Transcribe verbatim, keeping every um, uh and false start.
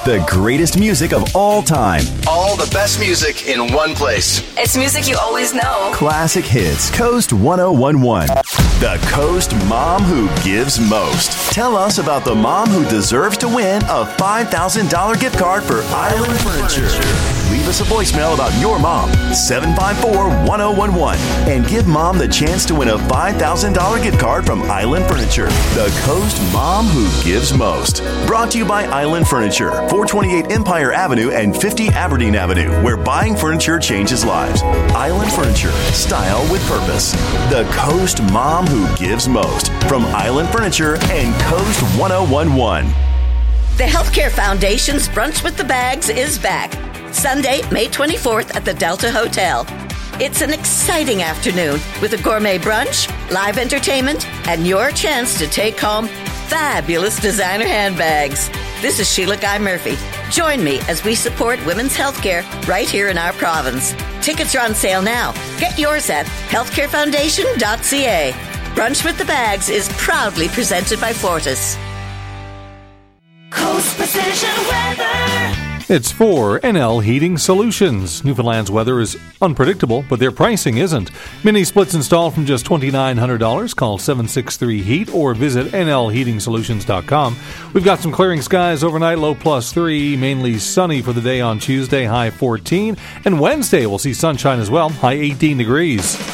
The greatest music of all time. All the best music in one place. It's music you always know. Classic hits. Coast ten eleven. The Coast Mom Who Gives Most. Tell us about the mom who deserves to win a five thousand dollars gift card for Island Furniture. Leave us a voicemail about your mom, seven five four, one zero one one, and give mom the chance to win a five thousand dollars gift card from Island Furniture. The Coast Mom Who Gives Most. Brought to you by Island Furniture, four twenty-eight Empire Avenue and fifty Aberdeen Avenue, where buying furniture changes lives. Island Furniture, style with purpose. The Coast Mom Who Gives Most, from Island Furniture and Coast ten eleven. The Healthcare Foundation's Brunch with the Bags is back. Sunday, May twenty-fourth at the Delta Hotel. It's an exciting afternoon with a gourmet brunch, live entertainment, and your chance to take home fabulous designer handbags. This is Sheila Guy Murphy. Join me as we support women's healthcare right here in our province. Tickets are on sale now. Get yours at healthcare foundation dot c a. Brunch with the Bags is proudly presented by Fortis. Coast Precision Weather. It's for N L Heating Solutions. Newfoundland's weather is unpredictable, but their pricing isn't. Mini splits installed from just two thousand nine hundred dollars. Call seven six three heat or visit N L heating solutions dot com. We've got some clearing skies overnight, low plus three. Mainly sunny for the day on Tuesday, high fourteen. And Wednesday we'll see sunshine as well, high eighteen degrees.